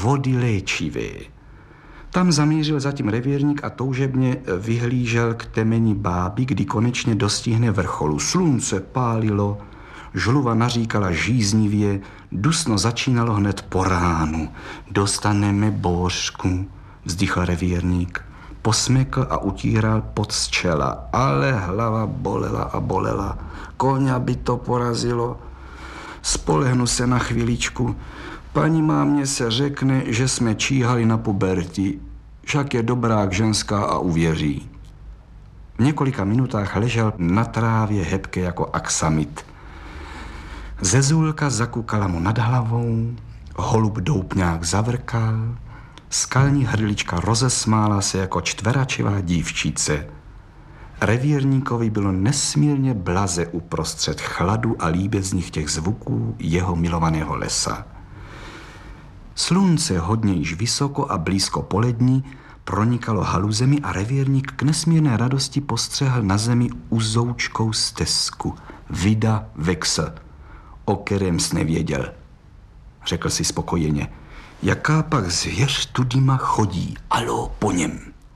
vody léčivé. Tam zamířil zatím revírník a toužebně vyhlížel k temeni báby, kdy konečně dostihne vrcholu. Slunce pálilo, žluva naříkala žíznivě, dusno začínalo hned po ránu. Dostaneme Božku, vzdychl revírník. Posmekl a utíral pod z čela, ale hlava bolela a bolela. Koňa by to porazilo. Spolehnu se na chviličku. Paní mámě se řekne, že jsme číhali na puberti. Však je dobrák ženská a uvěří. V několika minutách ležel na trávě hebké jako aksamit. Zezůlka zakukala mu nad hlavou, holub doupňák zavrkal, skalní hrdlička rozesmála se jako čtveračivá dívčice. Revírníkovi bylo nesmírně blaze uprostřed chladu a líbezných těch zvuků jeho milovaného lesa. Slunce hodně již vysoko a blízko polední pronikalo haluzemi a revírník k nesmírné radosti postřehl na zemi uzoučkou stezku, vida vexl, o kterém jsi nevěděl. Řekl si spokojeně, jaká pak zvěř tudýma chodí, alo po něm.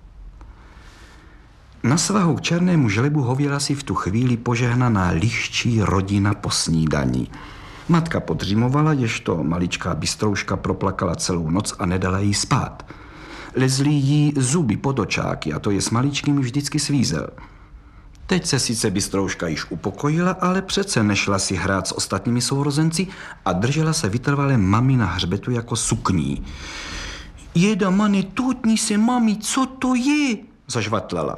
Na svahu k černému žlebu hověla si v tu chvíli požehnaná liščí rodina po snídaní. Matka podřímovala, ježto maličká bystrouška proplakala celou noc a nedala jí spát. Lezly jí zuby pod očáky a to je s maličkým vždycky svízel. Teď se sice bystrouška již upokojila, ale přece nešla si hrát s ostatními sourozenci a držela se vytrvalé mami na hřbetu jako sukní. Jeda, mane, tutni se, mami, co to je? Zažvatlala.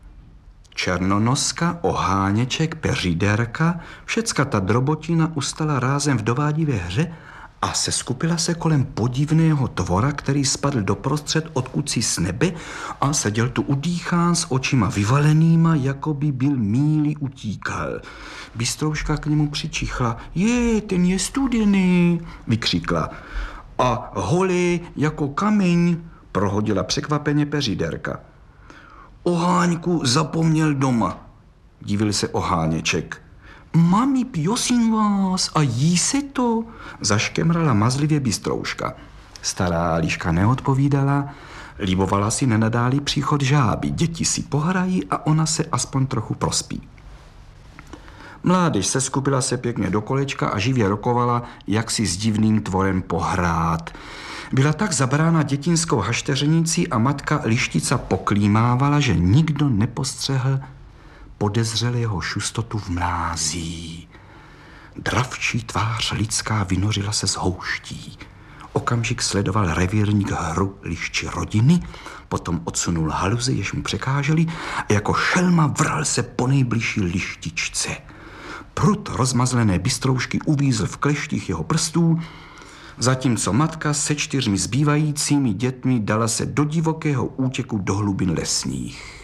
Černonoska, oháněček, peřiderka, všecka ta drobotina ustala rázem v dovádivé hře a seskupila se kolem podivného tvora, který spadl doprostřed odkud z nebe a seděl tu udýchán s očima vyvalenýma, jako by byl míli utíkal. Bystrouška k němu přičichla. Ten je studený, vykřikla. A holý jako kameň, prohodila překvapeně peřiderka. Oháňku zapomněl doma, divil se oháněček. Mami, prosím vás, a jí se to? Zaškemrala mazlivě bystrouška. Stará liška neodpovídala, líbovala si nenadálý příchod žáby. Děti si pohrají a ona se aspoň trochu prospí. Mládež seskupila se pěkně do kolečka a živě rokovala, jak si s divným tvorem pohrát. Byla tak zabrána dětinskou hašteřenicí a matka lištica poklímávala, že nikdo nepostřehl podezřelého šustotu v mlází. Dravčí tvář lidská vynořila se z houští. Okamžik sledoval revírník hru lišči rodiny, potom odsunul haluze, jež mu překáželi a jako šelma vral se po nejbližší lištičce. Prut rozmazlené bystroušky uvízl v kleštích jeho prstů, zatímco matka se 4 zbývajícími dětmi dala se do divokého útěku do hlubin lesních.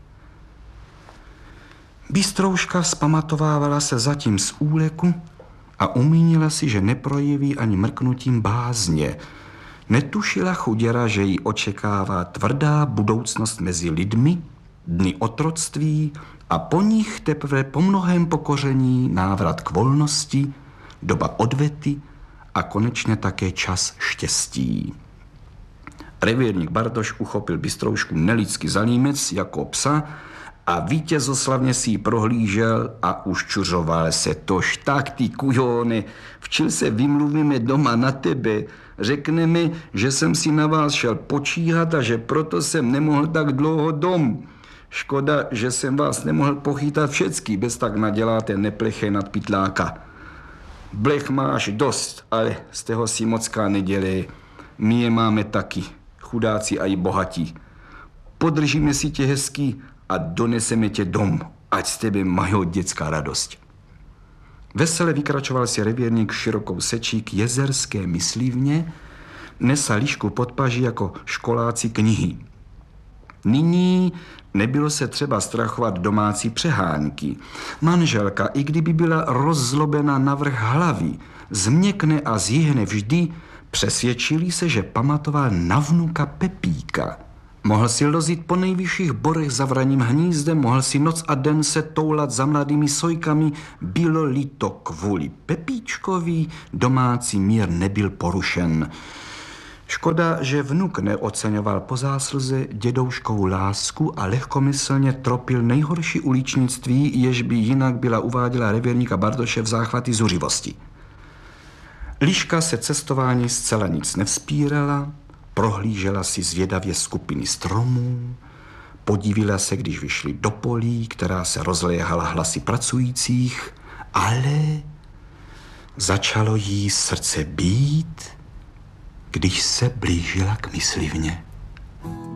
Bystrouška vzpamatovávala se zatím z úleku a umínila si, že neprojeví ani mrknutím bázně. Netušila chuděra, že ji očekává tvrdá budoucnost mezi lidmi, dny otroctví a po nich teprve po mnohém pokoření návrat k volnosti, doba odvety a konečně také čas štěstí. Revírník Bartoš uchopil bystroušku nelidsky za límec jako psa a vítězoslavně si ji prohlížel a uščuřoval se. Tož tak, ty kujone, včil se vymluvíme doma na tebe. Řekneme, že jsem si na vás šel počíhat a že proto jsem nemohl tak dlouho dom. Škoda, že jsem vás nemohl pochytat všecky, bez tak naděláte nepleché nad pytláka. Blech máš dost, ale z toho si mocká nedělej. My je máme taky, chudáci a i bohatí. Podržíme si tě hezky a doneseme tě dom, ať z tebe mají dětská radost. Vesele vykračoval si revírník širokou sečí k jezerské myslivně, nesa lišku pod paží jako školáci knihy. Nyní nebylo se třeba strachovat domácí přehánky. Manželka, i kdyby byla rozzlobena navrch hlavy, změkne a zjihne vždy, přesvědčili se, že pamatoval na vnuka Pepíka. Mohl si lozit po nejvyšších borech za vraním hnízdem, mohl si noc a den se toulat za mladými sojkami, bylo-li to kvůli Pepíčkovi, domácí mír nebyl porušen. Škoda, že vnuk neoceňoval po zásluze dědouškovu lásku a lehkomyslně tropil nejhorší uličnictví, jež by jinak byla uváděla revírníka Bartoše v záchvaty zuřivosti. Liška se cestování zcela nic nevzpírala, prohlížela si zvědavě skupiny stromů, podívila se, když vyšli do polí, která se rozléhala hlasy pracujících, ale začalo jí srdce být, když se blížila k myslivně.